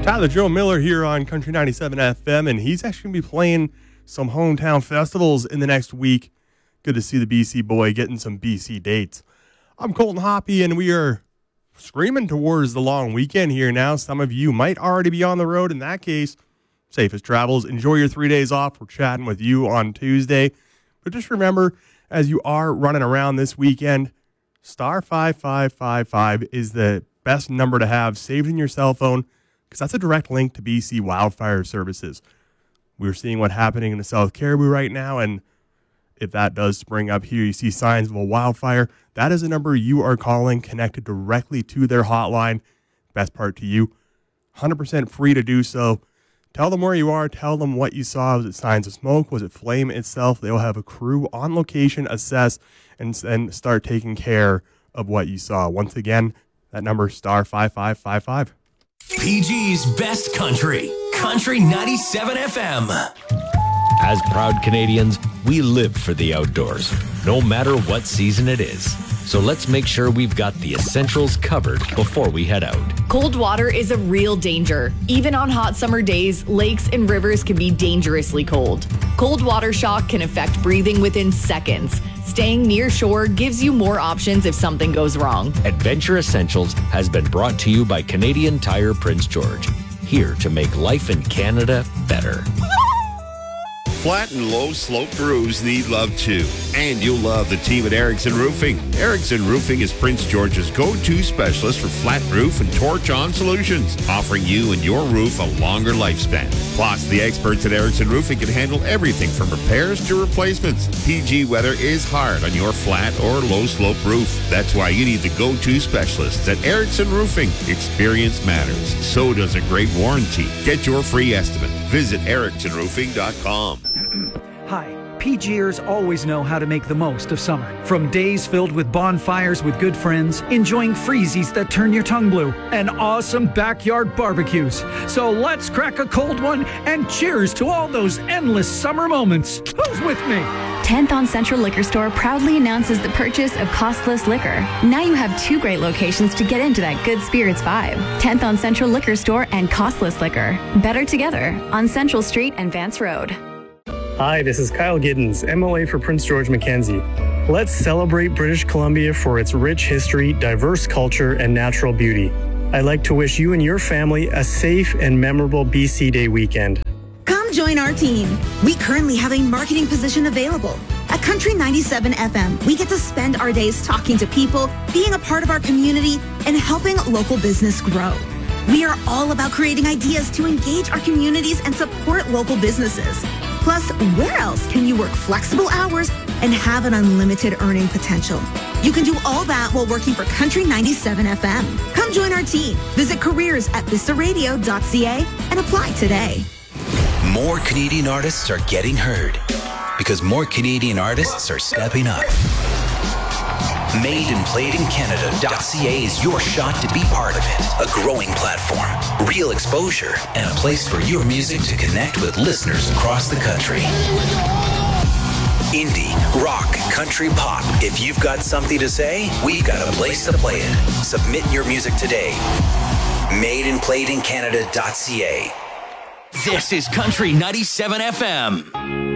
Tyler Joe Miller here on Country 97 FM, and he's actually going to be playing some hometown festivals in the next week. Good to see the BC boy getting some BC dates. I'm Colton Hoppy, and we are screaming towards the long weekend here now. Some of you might already be on the road. In that case, safest travels. Enjoy your 3 days off. We're chatting with you on Tuesday. But just remember, as you are running around this weekend, star 5555 is the best number to have saved in your cell phone, because that's a direct link to BC Wildfire Services. We're seeing what's happening in the South Caribou right now, and if that does spring up here, you see signs of a wildfire, that is a number you are calling, connected directly to their hotline. Best part to you, 100% free to do so. Tell them where you are. Tell them what you saw. Was it signs of smoke? Was it flame itself? They'll have a crew on location assess and start taking care of what you saw. Once again, that number is star 5555. PG's Best Country, Country 97 FM. As proud Canadians, we live for the outdoors, no matter what season it is. So let's make sure we've got the essentials covered before we head out. Cold water is a real danger. Even on hot summer days, lakes and rivers can be dangerously cold. Cold water shock can affect breathing within seconds. Staying near shore gives you more options if something goes wrong. Adventure Essentials has been brought to you by Canadian Tire Prince George. Here to make life in Canada better. Flat and low sloped roofs need love too. And you'll love the team at Erickson Roofing. Erickson Roofing is Prince George's go-to specialist for flat roof and torch-on solutions, offering you and your roof a longer lifespan. Plus, the experts at Erickson Roofing can handle everything from repairs to replacements. PG weather is hard on your flat or low slope roof. That's why you need the go-to specialists at Erickson Roofing. Experience matters. So does a great warranty. Get your free estimate. Visit ericksonroofing.com. Hi, PGers always know how to make the most of summer. From days filled with bonfires with good friends, enjoying freezies that turn your tongue blue, and awesome backyard barbecues. So let's crack a cold one and cheers to all those endless summer moments. Who's with me? 10th on Central Liquor Store proudly announces the purchase of costless liquor. Now you have two great locations to get into that good spirits vibe. 10th on Central Liquor Store and costless liquor. Better together on Central Street and Vance Road. Hi, this is Kyle Giddens, MLA for Prince George Mackenzie. Let's celebrate British Columbia for its rich history, diverse culture, and natural beauty. I'd like to wish you and your family a safe and memorable BC Day weekend. Come join our team. We currently have a marketing position available. At Country 97 FM, we get to spend our days talking to people, being a part of our community, and helping local business grow. We are all about creating ideas to engage our communities and support local businesses. Plus, where else can you work flexible hours and have an unlimited earning potential? You can do all that while working for Country 97 FM. Come join our team. Visit careers at vistaradio.ca and apply today. More Canadian artists are getting heard because more Canadian artists are stepping up. MadeandPlayedInCanada.ca is your shot to be part of it. A growing platform, real exposure, and a place for your music to connect with listeners across the country. Indie, rock, country, pop. If you've got something to say, we've got a place to play it. Submit your music today. MadeandPlayedInCanada.ca. This is Country 97 FM.